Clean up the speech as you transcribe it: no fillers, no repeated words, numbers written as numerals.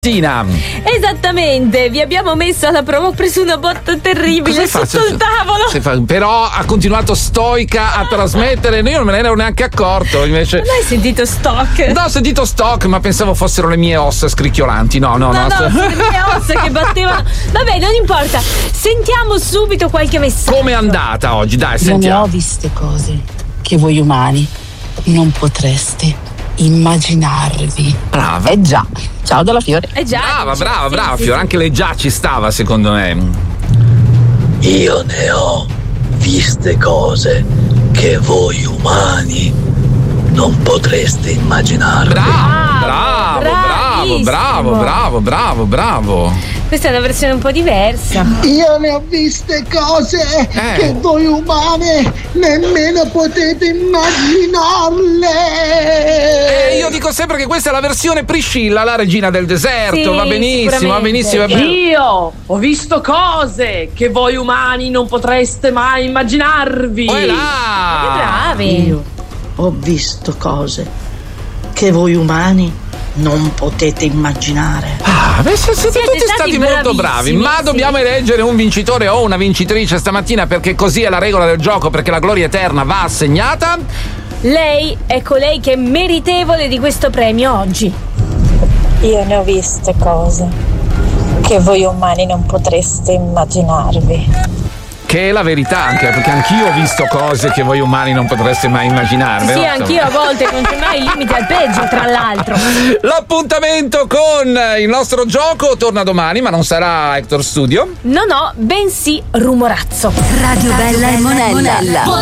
Esattamente, vi abbiamo messo alla prova, ho preso una botta terribile sotto il tavolo. Però ha continuato stoica a trasmettere, io non me ne ero neanche accorto. Invece non hai sentito stock? No, ho sentito stock, ma pensavo fossero le mie ossa scricchiolanti. No, sono le mie ossa che battevano. Vabbè, non importa, sentiamo subito qualche messaggio. Com'è andata oggi? Dai, sentiamo. Io ne ho viste cose che voi umani non potreste immaginarvi. Brava. Già. Ciao dalla Fiore. Già. Brava, sì, Fiore. Anche lei già ci stava, secondo me. Io ne ho viste cose che voi umani non potreste immaginarvi. Bravo. Questa è una versione un po' diversa. Io ne ho viste cose che voi umane nemmeno potete immaginarle. Io dico sempre che questa è la versione Priscilla, la regina del deserto. Sì, va benissimo. Io ho visto cose che voi umani non potreste mai immaginarvi. Che bravi. Io ho visto cose che voi umani non potete immaginare. Siete tutti stati molto bravi, ma sì. dobbiamo eleggere un vincitore o una vincitrice stamattina, perché così è la regola del gioco, perché la gloria eterna va assegnata. Lei è colei che è meritevole di questo premio oggi. Io ne ho viste cose che voi umani non potreste immaginarvi. Che è la verità, anche perché anch'io ho visto cose che voi umani non potreste mai immaginarvi. Sì, anch'io a volte, non c'è mai limite al peggio, tra l'altro. L'appuntamento con il nostro gioco torna domani, ma non sarà Hector Studio. No, bensì Rumorazzo. Radio Bella e Monella.